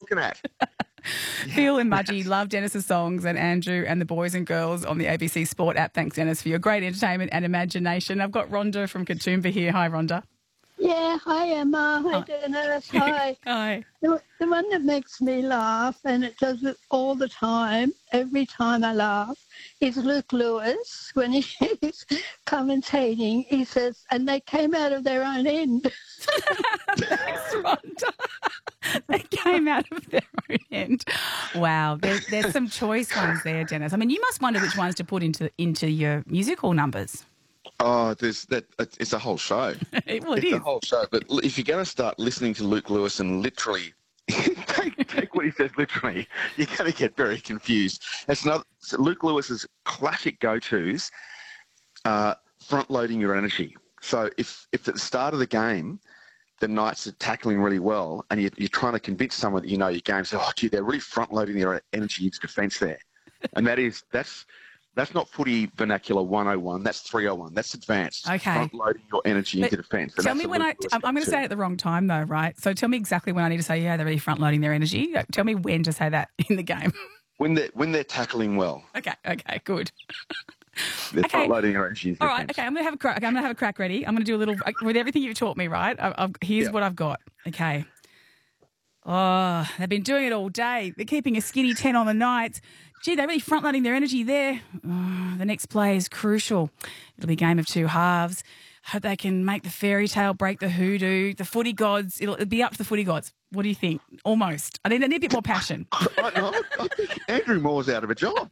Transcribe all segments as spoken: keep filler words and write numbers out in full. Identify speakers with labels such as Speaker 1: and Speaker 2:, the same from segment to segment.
Speaker 1: looking at?
Speaker 2: Phil and Mudgy love Dennis's songs, and Andrew and the boys and girls on the A B C Sport app. Thanks, Dennis, for your great entertainment and imagination. I've got Rhonda from Katoomba here. Hi, Rhonda.
Speaker 3: Yeah, hi Emma, hi Dennis, hi.
Speaker 2: Hi.
Speaker 3: The, the one that makes me laugh, and it does it all the time, every time I laugh, is Luke Lewis. When he's commentating, he says, and they came out of their own end.
Speaker 2: Thanks, Rhonda. They came out of their own end. Wow, there, there's some choice ones there, Dennis. I mean, you must wonder which ones to put into into your musical numbers.
Speaker 1: Oh, there's that. It's a whole show.
Speaker 2: well, it
Speaker 1: it's
Speaker 2: is.
Speaker 1: a whole show. But if you're going to start listening to Luke Lewis and literally take, take what he says literally, you're going to get very confused. That's another so Luke Lewis's classic go-tos. Uh, front loading your energy. So if if at the start of the game, the Knights are tackling really well, and you're, you're trying to convince someone that you know your game, so oh gee, they're really front loading their energy into defence there, and that is that's. That's not footy vernacular one oh one. That's three oh one. That's advanced.
Speaker 2: Okay.
Speaker 1: Front loading your energy
Speaker 2: But
Speaker 1: into defence.
Speaker 2: Tell me when I... I'm, I'm going to say it at the wrong time, though, right? So tell me exactly when I need to say, yeah, they're really front-loading their energy. Tell me when to say that in the game.
Speaker 1: When they're, when they're tackling well.
Speaker 2: Okay, okay, good.
Speaker 1: They're
Speaker 2: Okay.
Speaker 1: front-loading their energy into
Speaker 2: All
Speaker 1: defence.
Speaker 2: right, okay, I'm going to have a crack. Okay, I'm going to have a crack ready. I'm going to do a little... With everything you've taught me, right? I, I've, here's
Speaker 1: Yeah.
Speaker 2: what I've got. Okay. Oh, they've been doing it all day. They're keeping a skinny ten on the Knights. Gee, they're really front-loading their energy there. Oh, the next play is crucial. It'll be a game of two halves. Hope they can make the fairy tale break the hoodoo. The footy gods, it'll, it'll be up to the footy gods. What do you think? Almost. I think they need a bit more passion.
Speaker 1: I, know, I think Andrew Moore's out of a job.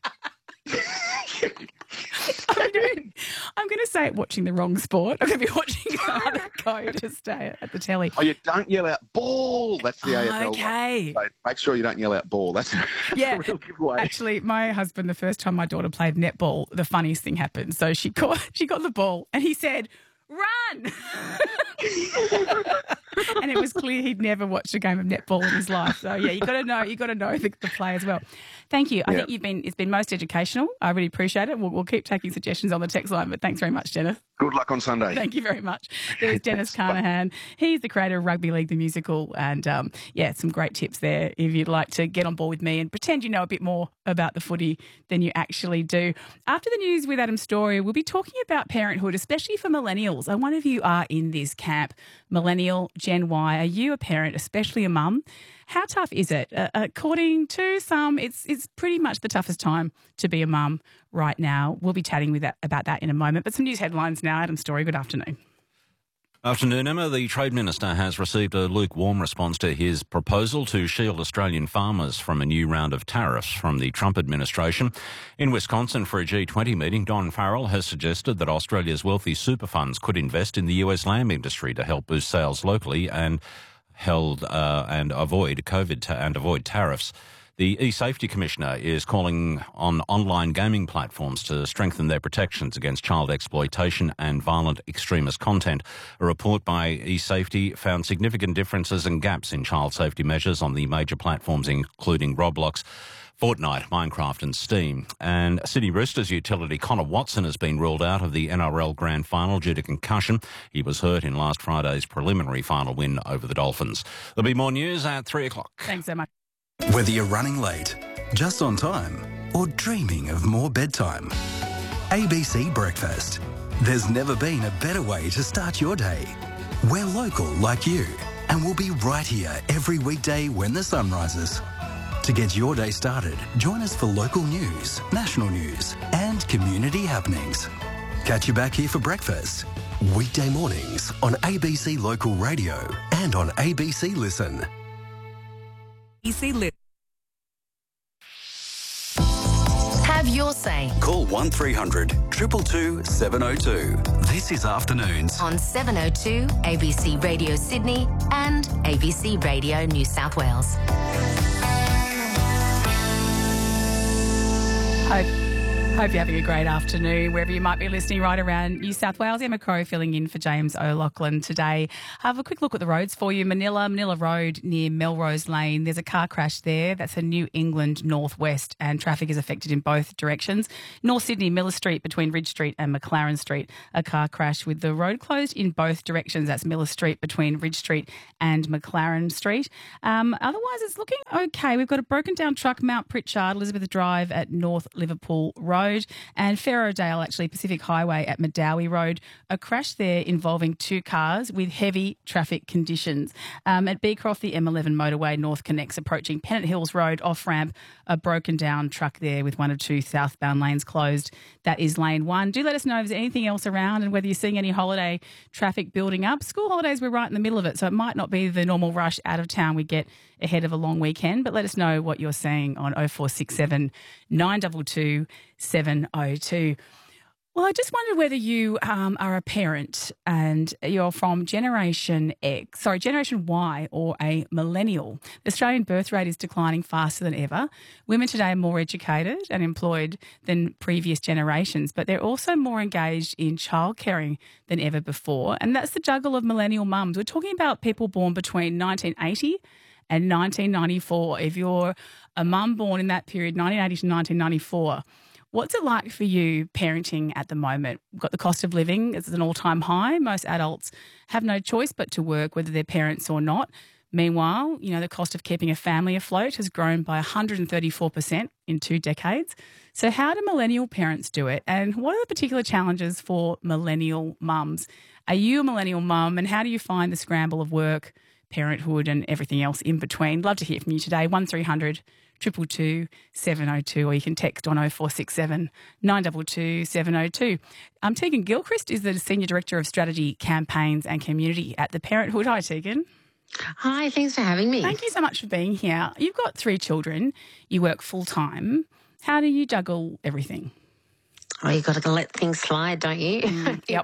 Speaker 2: I'm, doing, I'm going to say it watching the wrong sport. I'm going to be watching other go to stay at the telly.
Speaker 1: Oh, you don't yell out ball. That's the A F L.
Speaker 2: Okay.
Speaker 1: So make sure you don't yell out ball. That's, that's
Speaker 2: Yeah.
Speaker 1: a real giveaway.
Speaker 2: Actually, my husband, the first time my daughter played netball, the funniest thing happened. So she got she got the ball and he said, "Run!" And it was clear he'd never watched a game of netball in his life. So yeah, you got to know you got to know the, the play as well. Thank you. I
Speaker 1: Yeah.
Speaker 2: think you've been it's been most educational. I really appreciate it. We'll, we'll keep taking suggestions on the text line, but thanks very much, Dennis.
Speaker 1: Good luck on Sunday.
Speaker 2: Thank you very much. There's Dennis Carnahan. He's the creator of Rugby League the Musical, and um, yeah, some great tips there if you'd like to get on board with me and pretend you know a bit more about the footy than you actually do. After the news with Adam Story, we'll be talking about parenthood, especially for millennials. And one of you are in this camp, millennial, Gen Y. Are you a parent, especially a mum? How tough is it? Uh, according to some, it's it's pretty much the toughest time to be a mum right now. We'll be chatting with that, about that in a moment. But some news headlines now. Adam Story, good afternoon.
Speaker 4: Afternoon, Emma. The Trade Minister has received a lukewarm response to his proposal to shield Australian farmers from a new round of tariffs from the Trump administration. In Wisconsin for a G twenty meeting, Don Farrell has suggested that Australia's wealthy super funds could invest in the U S lamb industry to help boost sales locally and held uh, and avoid COVID ta- and avoid tariffs. The e-Safety Commissioner is calling on online gaming platforms to strengthen their protections against child exploitation and violent extremist content. A report by e-Safety found significant differences and gaps in child safety measures on the major platforms, including Roblox, Fortnite, Minecraft and Steam. And Sydney Roosters utility Connor Watson has been ruled out of the N R L Grand Final due to concussion. He was hurt in last Friday's preliminary final win over the Dolphins. There'll be more news at three o'clock.
Speaker 2: Thanks so much.
Speaker 5: Whether you're running late, just on time, or dreaming of more bedtime, A B C Breakfast. There's never been a better way to start your day. We're local like you, and we'll be right here every weekday when the sun rises. To get your day started, join us for local news, national news, and community happenings. Catch you back here for breakfast. Weekday mornings on A B C Local Radio and on A B C Listen.
Speaker 6: A B C Listen.
Speaker 7: Have your say
Speaker 5: Call one three hundred two two two seven oh two. This is Afternoons.
Speaker 7: on seven oh two A B C Radio Sydney and A B C Radio New South Wales.
Speaker 2: Hope, Hope you're having a great afternoon wherever you might be listening right around New South Wales. Emma Crow filling in for James O'Loughlin today. Have a quick look at the roads for you. Manila, Manila Road near Melrose Lane. There's a car crash there. That's a New England northwest and traffic is affected in both directions. North Sydney, Miller Street between Ridge Street and McLaren Street. A car crash with the road closed in both directions. That's Miller Street between Ridge Street and McLaren Street. Um, otherwise, it's looking okay. We've got a broken down truck, Mount Pritchard, Elizabeth Drive at North Liverpool Road. And Ferrodale, actually, Pacific Highway at Medowie Road. A crash there involving two cars with heavy traffic conditions. Um, at Beecroft, the M eleven motorway north connects approaching Pennant Hills Road off-ramp. A broken down truck there with one or two southbound lanes closed. That is lane one. Do let us know if there's anything else around and whether you're seeing any holiday traffic building up. School holidays, we're right in the middle of it, so it might not be the normal rush out of town we get ahead of a long weekend, but let us know what you're seeing on oh four six seven, nine two two, seven oh two. Well, I just wondered whether you um, are a parent and you're from Generation X, sorry, Generation Y or a millennial. The Australian birth rate is declining faster than ever. Women today are more educated and employed than previous generations, but they're also more engaged in childcaring than ever before. And that's the juggle of millennial mums. We're talking about people born between nineteen eighty and nineteen ninety-four. If you're a mum born in that period, nineteen eighty to nineteen ninety-four, what's it like for you parenting at the moment? We've got the cost of living is an all-time high. Most adults have no choice but to work, whether they're parents or not. Meanwhile, you know, the cost of keeping a family afloat has grown by one hundred thirty-four percent in two decades. So how do millennial parents do it? And what are the particular challenges for millennial mums? Are you a millennial mum, and how do you find the scramble of work, parenthood and everything else in between? Love to hear from you today. one three hundred, two two two, seven oh two, or you can text on oh four six seven, nine two two, seven oh two. Um, Tegan Gilchrist is the Senior Director of Strategy, Campaigns and Community at the Parenthood. Hi, Tegan.
Speaker 8: Hi, thanks for having me.
Speaker 2: Thank you so much for being here. You've got three children. You work full-time. How do you juggle everything?
Speaker 8: Oh, you've got to let things slide, don't you?
Speaker 2: Mm, yep.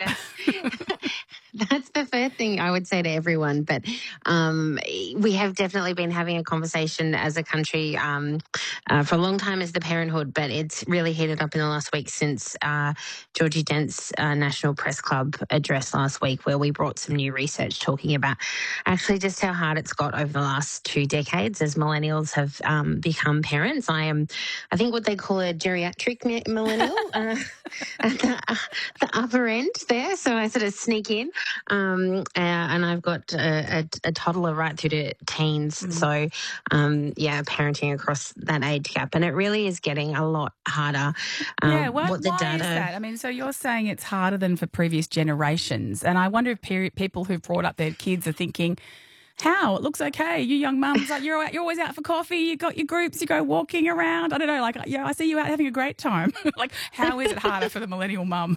Speaker 8: That's the first thing I would say to everyone. But um, we have definitely been having a conversation as a country um, uh, for a long time as the parenthood, but it's really heated up in the last week since uh, Georgie Dent's uh, National Press Club address last week, where we brought some new research talking about actually just how hard it's got over the last two decades as millennials have um, become parents. I am, I think, what they call a geriatric millennial uh, at the, uh, the upper end there. So I sort of sneak in. Um, uh, and I've got a, a, a toddler right through to teens. Mm. So, um, yeah, parenting across that age gap. And it really is getting a lot harder. Um,
Speaker 2: yeah, what,
Speaker 8: what the
Speaker 2: why
Speaker 8: data...
Speaker 2: is that? I mean, so you're saying it's harder than for previous generations. And I wonder if pe- people who've brought up their kids are thinking, how? It looks okay. You young mums, like you're you're always out for coffee. You got your groups. You go walking around. I don't know. Like, yeah, I see you out having a great time. Like, how is it harder for the millennial mum?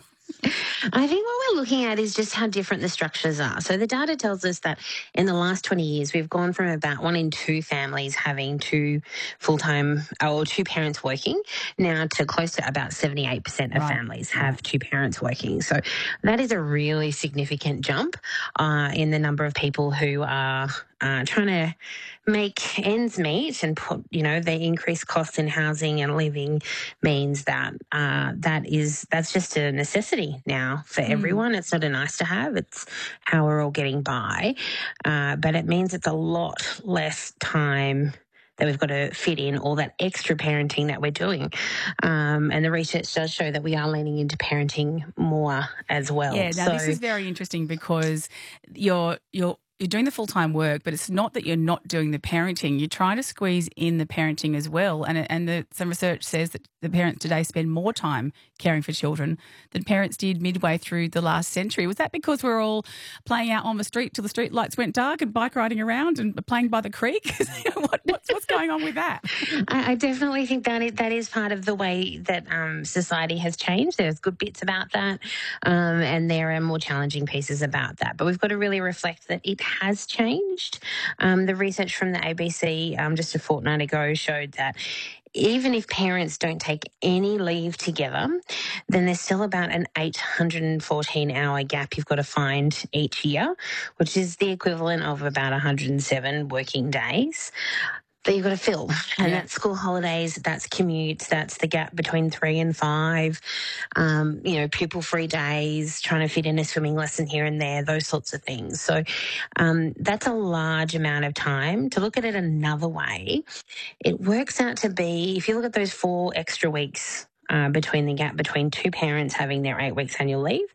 Speaker 8: I think what we're looking at is just how different the structures are. So the data tells us that in the last twenty years, we've gone from about one in two families having two full-time or two parents working now to close to about seventy-eight percent of right. families have two parents working. So that is a really significant jump uh, in the number of people who are uh, trying to make ends meet, and put, you know, the increased costs in housing and living means that uh, that is that's just a necessity now for mm. everyone. It's not a nice to have; it's how we're all getting by. Uh, but it means it's a lot less time that we've got to fit in all that extra parenting that we're doing. Um, and the research does show that we are leaning into parenting more as well.
Speaker 2: Yeah, now
Speaker 8: so,
Speaker 2: this is very interesting because you're you're you're doing the full-time work, but it's not that you're not doing the parenting. You're trying to squeeze in the parenting as well. And and the, some research says that the parents today spend more time caring for children than parents did midway through the last century. Was that because we're all playing out on the street till the street lights went dark and bike riding around and playing by the creek? what, what's, what's going on with that?
Speaker 8: I, I definitely think that is, that is part of the way that um, society has changed. There's good bits about that, um, and there are more challenging pieces about that. But we've got to really reflect that it has changed. Um, the research from the A B C um, just a fortnight ago showed that even if parents don't take any leave together, then there's still about an eight hundred fourteen hour gap you've got to find each year, which is the equivalent of about one hundred seven working days. that you've got to fill. And
Speaker 2: Yeah.
Speaker 8: that's school holidays, that's commutes, that's the gap between three and five, um, you know, pupil-free days, trying to fit in a swimming lesson here and there, those sorts of things. So um, that's a large amount of time. To look at it another way, it works out to be, if you look at those four extra weeks uh, between the gap between two parents having their eight weeks annual leave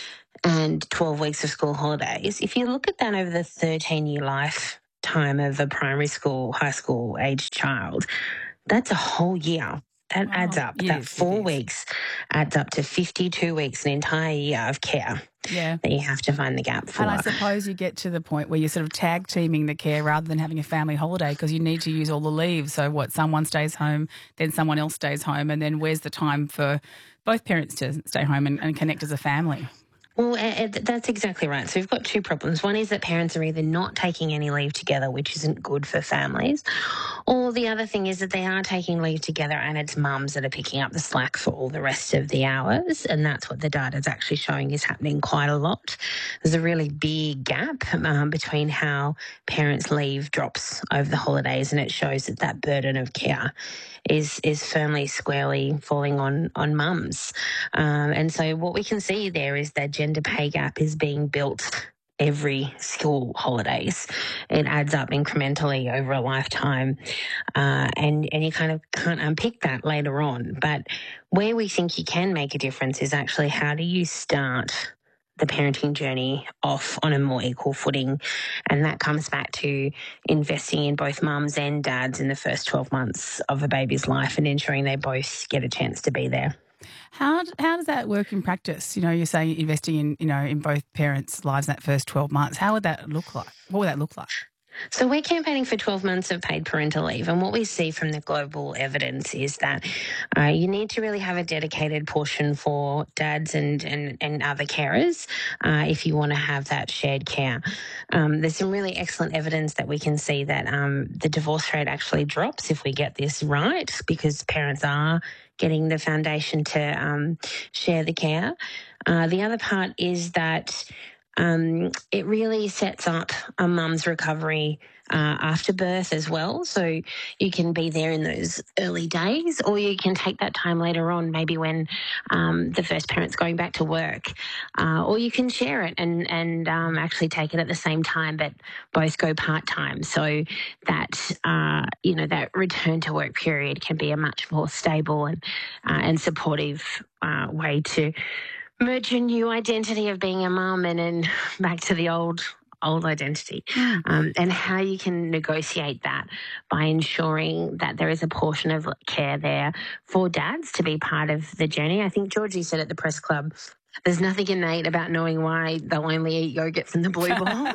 Speaker 8: and twelve weeks of school holidays, if you look at that over the thirteen-year life time of a primary school, high school aged child, that's a whole year. That
Speaker 2: Wow.
Speaker 8: adds up.
Speaker 2: It
Speaker 8: that
Speaker 2: is, it
Speaker 8: four
Speaker 2: is.
Speaker 8: weeks adds up to fifty-two weeks, an entire year of care
Speaker 2: Yeah.
Speaker 8: that you have to find the gap for.
Speaker 2: And I suppose you get to the point where you're sort of tag teaming the care rather than having a family holiday because you need to use all the leave. So what, someone stays home, then someone else stays home, and then where's the time for both parents to stay home and, and connect as a family?
Speaker 8: Well, uh, that's exactly right. So we've got two problems. One is that parents are either not taking any leave together, which isn't good for families, or the other thing is that they are taking leave together and it's mums that are picking up the slack for all the rest of the hours, and that's what the data is actually showing is happening quite a lot. There's a really big gap um, between how parents' leave drops over the holidays, and it shows that that burden of care is is firmly, squarely falling on, on mums. Um, and so what we can see there is that gender pay gap is being built every school holidays. It adds up incrementally over a lifetime, uh, and, and you kind of can't unpick that later on. But where we think you can make a difference is actually how do you start the parenting journey off on a more equal footing. And that comes back to investing in both mums and dads in the first twelve months of a baby's life and ensuring they both get a chance to be there.
Speaker 2: How how does that work in practice? You know, you're saying investing in, you know, in both parents' lives in that first twelve months. How would that look like? What would that look like?
Speaker 8: So we're campaigning for twelve months of paid parental leave, and what we see from the global evidence is that uh, you need to really have a dedicated portion for dads and, and, and other carers uh, if you want to have that shared care. Um, there's some really excellent evidence that we can see that um, the divorce rate actually drops if we get this right, because parents are getting the foundation to um, share the care. Uh, the other part is that Um, it really sets up a mum's recovery uh, after birth as well. So you can be there in those early days, or you can take that time later on, maybe when um, the first parent's going back to work, uh, or you can share it and, and um, actually take it at the same time, but both go part-time. So that, uh, you know, that return to work period can be a much more stable and, uh, and supportive uh, way to merge a new identity of being a mum and then back to the old old identity, um, and how you can negotiate that by ensuring that there is a portion of care there for dads to be part of the journey. I think Georgie said at the press club, there's nothing innate about knowing why they'll only eat yogurt from the blue bowl.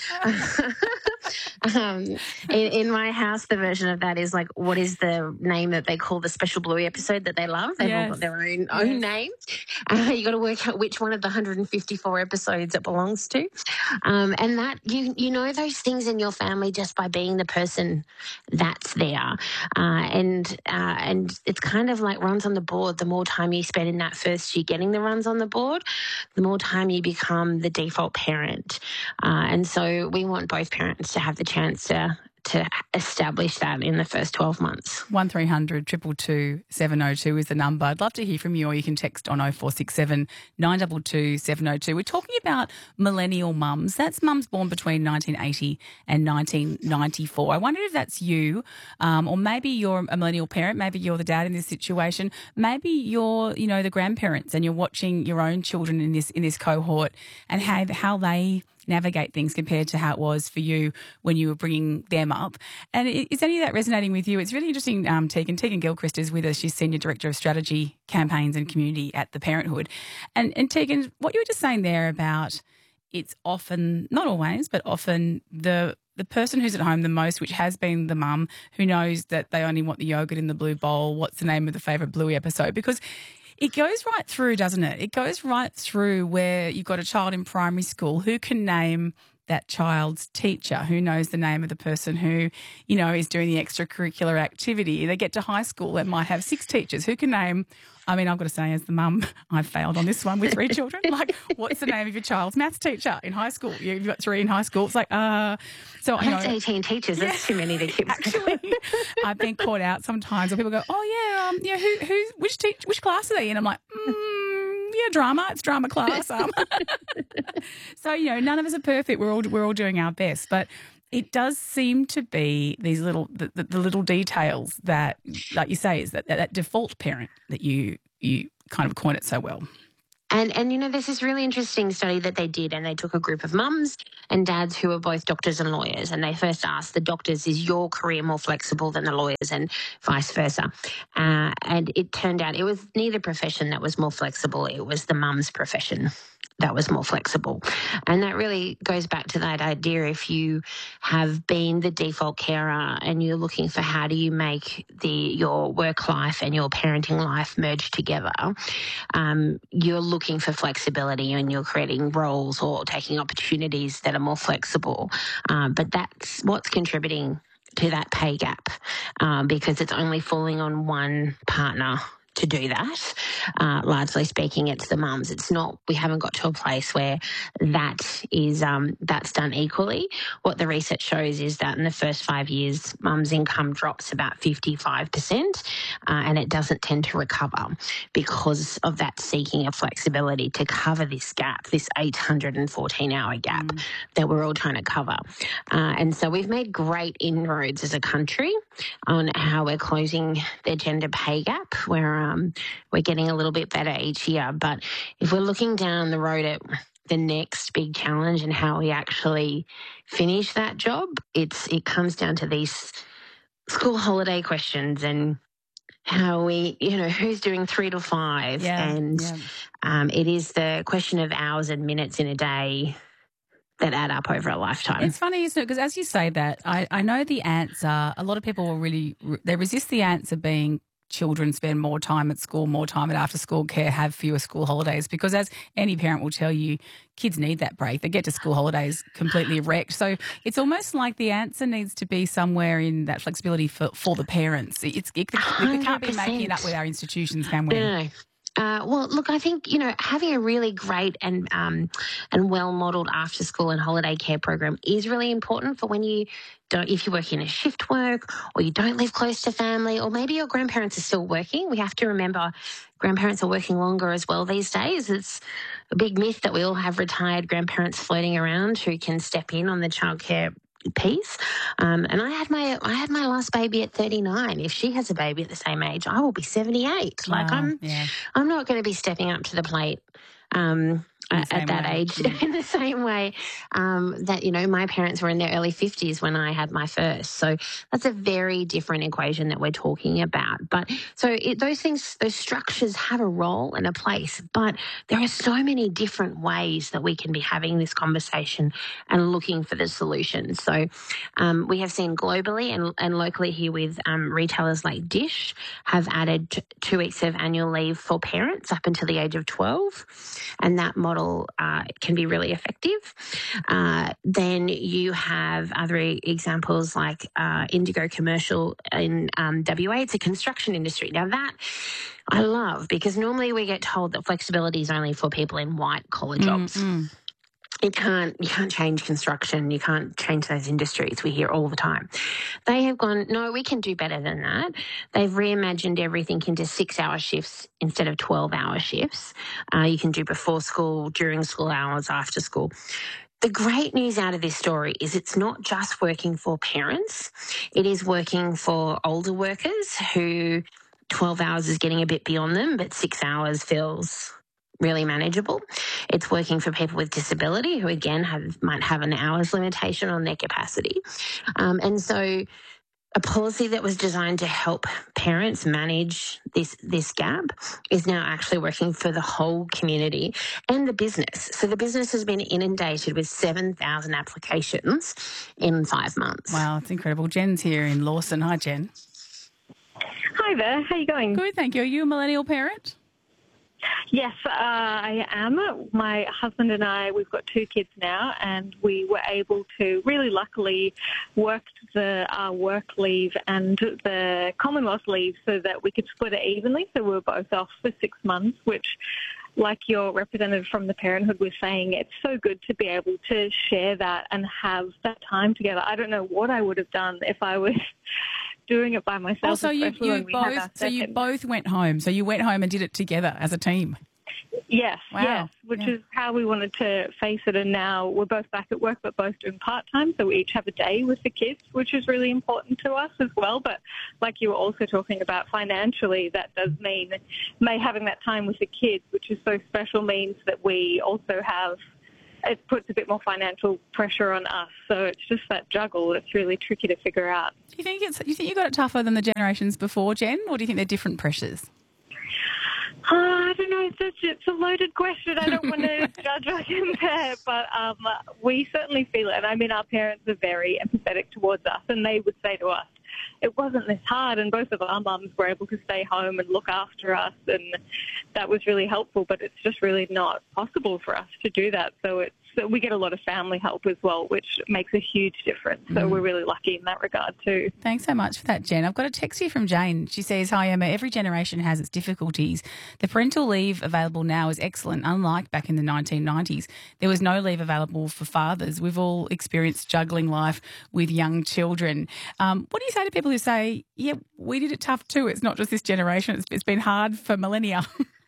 Speaker 8: um, in, in my house, the version of that is like, what is the name that they call the Special Bluey episode that they love? They've
Speaker 2: Yes.
Speaker 8: all got their own,
Speaker 2: Yes.
Speaker 8: own name. Uh, you got to work out which one of the one hundred fifty-four episodes it belongs to. Um, and that, you you know those things in your family just by being the person that's there. Uh, and, uh, and it's kind of like runs on the board. The more time you spend in that first year getting the runs on the board, the more time you become the default parent. Uh, and so we want both parents to have the chance to to establish that in the first twelve months.
Speaker 2: one three hundred two two two seven oh two is the number. I'd love to hear from you, or you can text on oh four six seven nine two two seven oh two. We're talking about millennial mums. That's mums born between nineteen eighty and nineteen ninety-four. I wonder if that's you, um, or maybe you're a millennial parent. Maybe you're the dad in this situation. Maybe you're, you know, the grandparents, and you're watching your own children in this in this cohort and how how they navigate things compared to how it was for you when you were bringing them up. And is any of that resonating with you? It's really interesting, um, Tegan. Tegan Gilchrist is with us. She's Senior Director of Strategy, Campaigns and Community at the Parenthood. And, and Tegan, what you were just saying there about it's often, not always, but often the the person who's at home the most, which has been the mum, who knows that they only want the yogurt in the blue bowl, what's the name of the favourite Bluey episode? Because it goes right through, doesn't it? It goes right through where you've got a child in primary school who can name that child's teacher? Who knows the name of the person who, you know, is doing the extracurricular activity? They get to high school and might have six teachers. Who can name? I mean, I've got to say, as the mum, I've failed on this one with three children. Like, what's the name of your child's maths teacher in high school? You've got three in high school. It's like, uh, so you
Speaker 8: That's
Speaker 2: know,
Speaker 8: eighteen teachers. That's
Speaker 2: yeah,
Speaker 8: too many to keep.
Speaker 2: Actually, I've been caught out sometimes where people go, oh yeah, um, yeah, who, who, which teach, which class are they in? I'm like, mm, yeah, drama. It's drama class. Um. So you know, none of us are perfect. We're all we're all doing our best, but it does seem to be these little the, the, the little details that, like you say, is that, that that default parent that you you kind of coin it so well.
Speaker 8: And, and you know, there's this really interesting study that they did, and they took a group of mums and dads who were both doctors and lawyers, and they first asked the doctors, is your career more flexible than the lawyers, and vice versa? Uh, and it turned out it was neither profession that was more flexible. It was the mum's profession that was more flexible. And that really goes back to that idea, if you have been the default carer and you're looking for how do you make the your work life and your parenting life merge together, um, you're looking for flexibility and you're creating roles or taking opportunities that are more flexible. Um, but that's what's contributing to that pay gap, um, because it's only falling on one partner to do that. Uh, largely speaking, it's the mums. It's not, we haven't got to a place where that is, um, that's done equally. What the research shows is that in the first five years, mum's income drops about fifty-five percent, uh, and it doesn't tend to recover because of that seeking of flexibility to cover this gap, this eight hundred fourteen hour gap mm. that we're all trying to cover. Uh, and so we've made great inroads as a country on how we're closing the gender pay gap, where um, we're getting a little bit better each year. But if we're looking down the road at the next big challenge and how we actually finish that job, it's it comes down to these school holiday questions and how we, you know, who's doing three to five.
Speaker 2: Yeah,
Speaker 8: and
Speaker 2: yeah.
Speaker 8: Um, it is the question of hours and minutes in a day that add up over a lifetime.
Speaker 2: It's funny, isn't it? Because as you say that, I, I know the answer, a lot of people will really, they resist the answer being children spend more time at school, more time at after-school care, have fewer school holidays, because as any parent will tell you, kids need that break. They get to school holidays completely wrecked. So it's almost like the answer needs to be somewhere in that flexibility for, for the parents. It's, it, we can't be making it up with our institutions, can we?
Speaker 8: No, no. Uh, well, look, I think, you know, having a really great and um, and well-modelled after-school and holiday care program is really important for when you don't, if you work in a shift work or you don't live close to family, or maybe your grandparents are still working. We have to remember grandparents are working longer as well these days. It's a big myth that we all have retired grandparents floating around who can step in on the childcare piece. Um, and I had my I had my last baby at thirty-nine. If she has a baby at the same age, I will be seventy-eight.
Speaker 2: Wow,
Speaker 8: like I'm
Speaker 2: yeah.
Speaker 8: I'm not going to be stepping up to the plate um, at, at that
Speaker 2: way.
Speaker 8: age
Speaker 2: Mm.
Speaker 8: in the same way um, that, you know, my parents were in their early fifties when I had my first. So that's a very different equation that we're talking about. But so it, those things, those structures have a role and a place, but there are so many different ways that we can be having this conversation and looking for the solutions. So um, we have seen globally and, and locally here with um, retailers like Dish have added t- two weeks of annual leave for parents up until the age of twelve. And that model uh, can be really effective. Uh, then you have other examples like uh, Indigo Commercial in um, W A. It's a construction industry. Now that I love, because normally we get told that flexibility is only for people in white collar jobs.
Speaker 2: Mm-hmm.
Speaker 8: You can't you can't change construction. You can't change those industries. We hear all the time. They have gone, no, we can do better than that. They've reimagined everything into six-hour shifts instead of twelve-hour shifts. Uh, you can do before school, during school hours, after school. The great news out of this story is it's not just working for parents. It is working for older workers who twelve hours is getting a bit beyond them, but six hours feels really manageable. It's working for people with disability who, again, have might have an hours limitation on their capacity. Um, and so a policy that was designed to help parents manage this, this gap is now actually working for the whole community and the business. So the business has been inundated with seven thousand applications in five months.
Speaker 2: Wow, it's incredible. Jen's here in Lawson. Hi, Jen.
Speaker 9: Hi there. How are you going?
Speaker 2: Good, thank you. Are you a millennial parent?
Speaker 9: Yes, uh, I am. My husband and I, we've got two kids now, and we were able to really luckily work the our work leave and the Commonwealth leave so that we could split it evenly. So we were both off for six months, which, like your representative from the Parenthood was saying, it's so good to be able to share that and have that time together. I don't know what I would have done if I was doing it by myself.
Speaker 2: Oh, so you, you both, so you
Speaker 9: second.
Speaker 2: both went home. So you went home and did it together as a team.
Speaker 9: Yes,
Speaker 2: Wow.
Speaker 9: yes, which
Speaker 2: Yeah.
Speaker 9: is how we wanted to face it. And now we're both back at work, but both doing part-time, so we each have a day with the kids, which is really important to us as well. But like you were also talking about financially, that does mean may having that time with the kids, which is so special, means that we also have, it puts a bit more financial pressure on us. So it's just that juggle that's really tricky to figure out.
Speaker 2: Do you think it's? You think you got it tougher than the generations before, Jen, or do you think they're different pressures?
Speaker 9: Uh, I don't know. It's, it's a loaded question. I don't want to judge or compare, but um, we certainly feel it. And I mean, our parents are very empathetic towards us, and they would say to us, it wasn't this hard, and both of our mums were able to stay home and look after us, and that was really helpful, but it's just really not possible for us to do that. So it's so we get a lot of family help as well, which makes a huge difference. So
Speaker 2: Mm.
Speaker 9: we're really lucky in that regard too.
Speaker 2: Thanks so much for that, Jen. I've got a text here from Jane. She says, "Hi, Emma. Every generation has its difficulties. The parental leave available now is excellent, unlike back in the nineteen nineties. There was no leave available for fathers. We've all experienced juggling life with young children." Um, what do you say to people who say, yeah, we did it tough too? It's not just this generation. It's, it's been hard for millennia.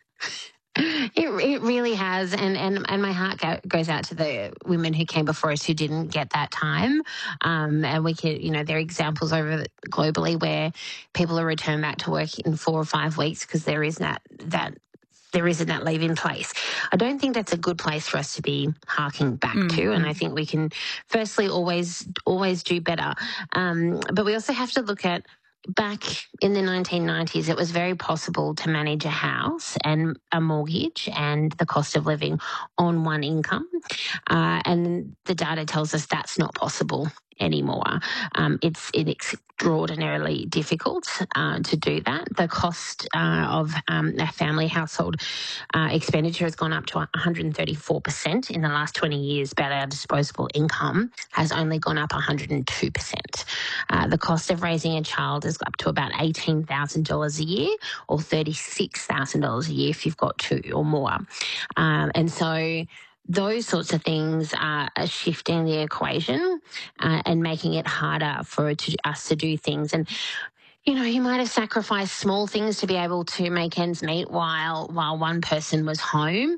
Speaker 8: It, it really has, and, and, and my heart go, goes out to the women who came before us who didn't get that time. Um, and we could, you know, there are examples over globally where people are returned back to work in four or five weeks because there is that that. There isn't that leave in place. I don't think that's a good place for us to be harking back
Speaker 2: Mm,
Speaker 8: to, and
Speaker 2: mm.
Speaker 8: I think we can firstly always always do better. Um, but we also have to look at back in the nineteen nineties, it was very possible to manage a house and a mortgage and the cost of living on one income. Uh, and the data tells us that's not possible anymore. Um, it's it's extraordinarily difficult uh, to do that. The cost uh, of um, a family household uh, expenditure has gone up to one hundred thirty-four percent in the last twenty years, but our disposable income has only gone up one hundred two percent. Uh, the cost of raising a child is up to about eighteen thousand dollars a year, or thirty-six thousand dollars a year if you've got two or more. Um, and so those sorts of things are shifting the equation uh, and making it harder for to, us to do things. And, you know, you might have sacrificed small things to be able to make ends meet while while one person was home.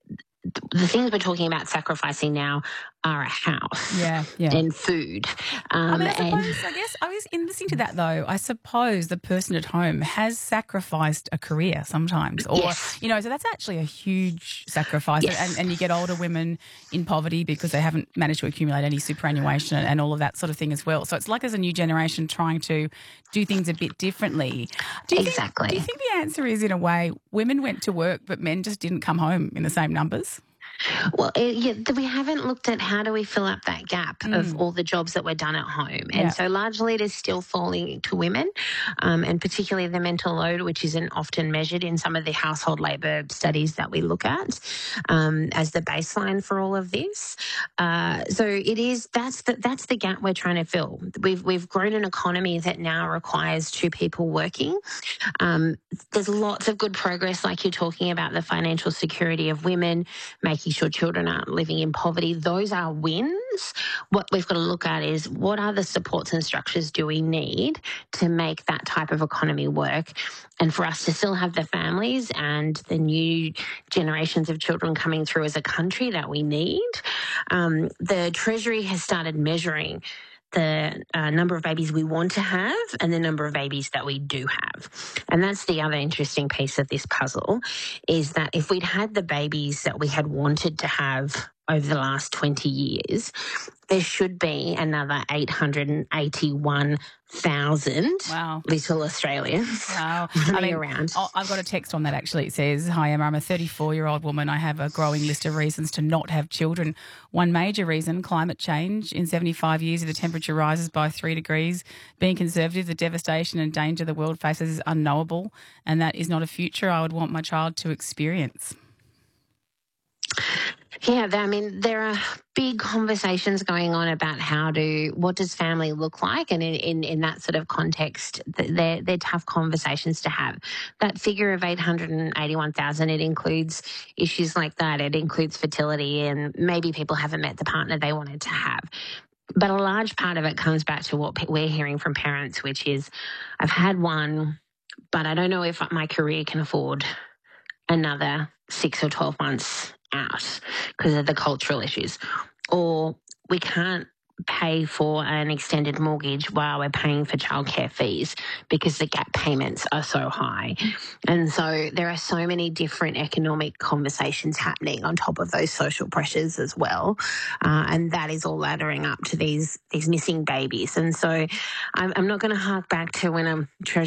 Speaker 8: The things we're talking about sacrificing now are a house
Speaker 2: Yeah, yeah.
Speaker 8: and food.
Speaker 2: I
Speaker 8: Um,
Speaker 2: mean, I
Speaker 8: and
Speaker 2: suppose, I guess, I was in listening to that though, I suppose the person at home has sacrificed a career sometimes. Or,
Speaker 8: Yes.
Speaker 2: you know, so that's actually a huge sacrifice.
Speaker 8: Yes.
Speaker 2: And, and you get older women in poverty because they haven't managed to accumulate any superannuation and, and all of that sort of thing as well. So it's like there's a new generation trying to do things a bit differently. Do you
Speaker 8: Exactly.
Speaker 2: Think, do you think the answer is, in a way, women went to work but men just didn't come home in the same numbers?
Speaker 8: Well, it, yeah, we haven't looked at how do we fill up that gap
Speaker 2: Mm.
Speaker 8: of all the jobs that were done at home. And
Speaker 2: Yeah.
Speaker 8: so largely it is still falling to women, um, and particularly the mental load, which isn't often measured in some of the household labour studies that we look at um, as the baseline for all of this. Uh, so it is, that's the, that's the gap we're trying to fill. We've, we've grown an economy that now requires two people working. Um, there's lots of good progress, like you're talking about the financial security of women, making sure children aren't living in poverty. Those are wins. What we've got to look at is what other supports and structures do we need to make that type of economy work, and for us to still have the families and the new generations of children coming through as a country that we need. Um, the Treasury has started measuring the uh, number of babies we want to have and the number of babies that we do have. And that's the other interesting piece of this puzzle, is that if we'd had the babies that we had wanted to have over the last twenty years, there should be another eight hundred eighty-one thousand
Speaker 2: wow.
Speaker 8: little Australians
Speaker 2: wow.
Speaker 8: running
Speaker 2: I mean,
Speaker 8: around.
Speaker 2: I've got a text on that actually. It says, "Hi Emma, I'm a thirty-four-year-old woman. I have a growing list of reasons to not have children. One major reason, climate change. In seventy-five years, if the temperature rises by three degrees, being conservative, the devastation and danger the world faces is unknowable, and that is not a future I would want my child to experience."
Speaker 8: Yeah, I mean, there are big conversations going on about how to, what does family look like? And in, in, in that sort of context, they're, they're tough conversations to have. That figure of eight hundred eighty-one thousand, it includes issues like that. It includes fertility, and maybe people haven't met the partner they wanted to have. But a large part of it comes back to what we're hearing from parents, which is, I've had one, but I don't know if my career can afford another six or twelve months out because of the cultural issues, or we can't pay for an extended mortgage while we're paying for childcare fees because the gap payments are so high. And so there are so many different economic conversations happening on top of those social pressures as well. Uh, and that is all laddering up to these, these missing babies. And so I'm, I'm not going to hark back to when I'm